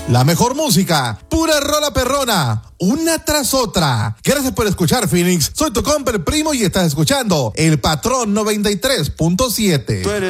La mejor música, pura rola perrona, una tras otra. Gracias por escuchar, Phoenix. Soy tu compa, el primo, y estás escuchando El Patrón 93.7.